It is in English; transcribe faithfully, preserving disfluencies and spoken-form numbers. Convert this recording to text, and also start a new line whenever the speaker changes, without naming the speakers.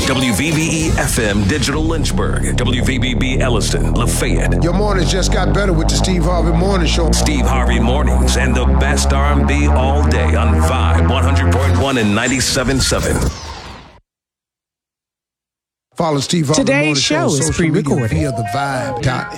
W V B E F M Digital Lynchburg, W V B B Elliston, Lafayette.
Your mornings just got better with the Steve Harvey Morning Show.
Steve Harvey Mornings and the best R and B all day on Vibe one hundred point one and ninety-seven point seven.
Follow Steve Harvey
Today's
Morning Show
show
on
is
social media
pre-recorded.
via the vibe dot